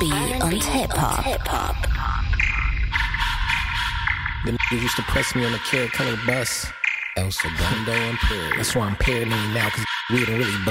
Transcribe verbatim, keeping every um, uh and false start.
B and hip-hop. The niggas used to press me on the Carrot Color bus. El Segundo Imperial. That's why I'm paranoid now, cause we didn't really